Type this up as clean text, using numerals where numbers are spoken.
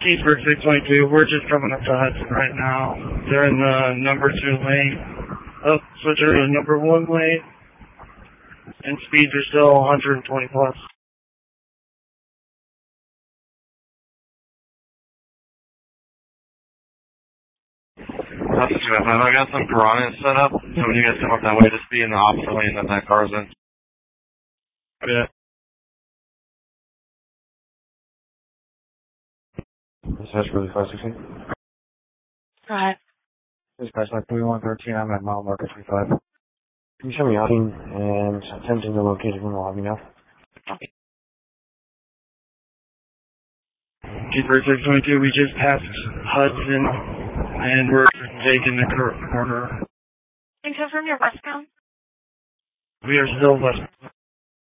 Keithburg 622, we're just coming up to Hudson right now. They're in the number 2 lane. Oh, switcher to number 1 lane. And speeds are still 120 plus. That's 2FM. I got some Piranhas set up, so when you guys come up that way, just be in the opposite lane that that car's in. Yeah. Dispatch for the 516. Right. Dispatch like 3113, I'm at mile marker 35. Can you show me out and attempting to locate it in the lobby now? Keithburg 622, we just passed Hudson, and we're taking the corner. Can you confirm your westbound? We are still west.